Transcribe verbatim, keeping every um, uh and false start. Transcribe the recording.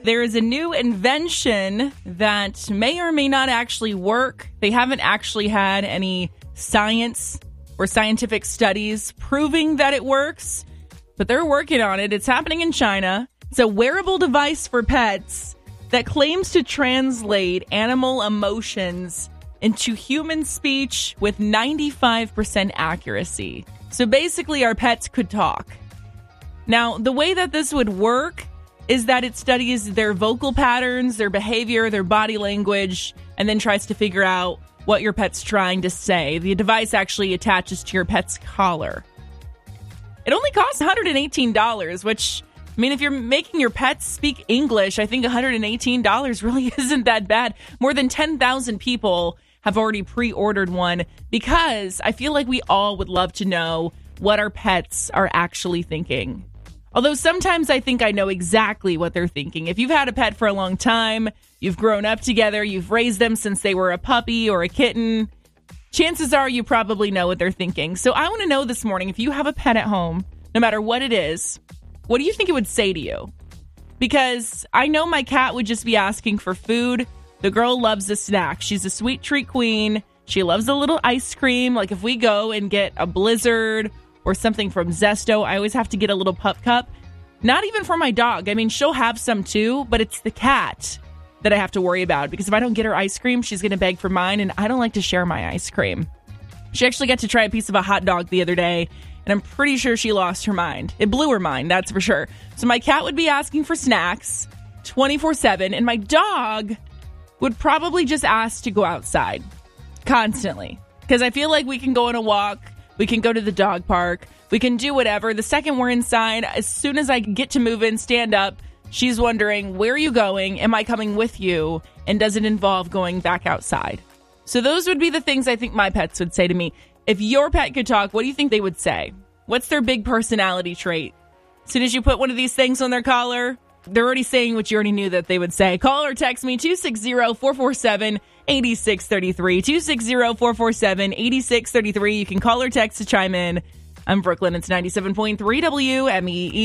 There is a new invention that may or may not actually work. They haven't actually had any science or scientific studies proving that it works, but they're working on it. It's happening in China. It's a wearable device for pets that claims to translate animal emotions into human speech with ninety-five percent accuracy. So basically, our pets could talk. Now, the way that this would work is that it studies their vocal patterns, their behavior, their body language, and then tries to figure out what your pet's trying to say. The device actually attaches to your pet's collar. It only costs one hundred eighteen dollars, which, I mean, if you're making your pets speak English, I think one hundred eighteen dollars really isn't that bad. More than ten thousand people have already pre-ordered one because I feel like we all would love to know what our pets are actually thinking. Although sometimes I think I know exactly what they're thinking. If you've had a pet for a long time, you've grown up together, you've raised them since they were a puppy or a kitten, chances are you probably know what they're thinking. So I want to know this morning, if you have a pet at home, no matter what it is, what do you think it would say to you? Because I know my cat would just be asking for food. The girl loves a snack. She's a sweet treat queen. She loves a little ice cream. Like if we go and get a Blizzard or something from Zesto, I always have to get a little pup cup. Not even for my dog. I mean, she'll have some too, but it's the cat that I have to worry about. Because if I don't get her ice cream, she's going to beg for mine, and I don't like to share my ice cream. She actually got to try a piece of a hot dog the other day, and I'm pretty sure she lost her mind. It blew her mind, that's for sure. So my cat would be asking for snacks twenty-four seven, and my dog would probably just ask to go outside constantly. Because I feel like we can go on a walk, we can go to the dog park, we can do whatever. The second we're inside, as soon as I get to move in, stand up, she's wondering, where are you going? Am I coming with you? And does it involve going back outside? So those would be the things I think my pets would say to me. If your pet could talk, what do you think they would say? What's their big personality trait? As soon as you put one of these things on their collar, they're already saying what you already knew that they would say. Call or text me, two six zero, four four seven, eight six three three, two six zero, four four seven, eight six three three. You can call or text to chime in. I'm Brooklyn. It's ninety-seven point three W M E E.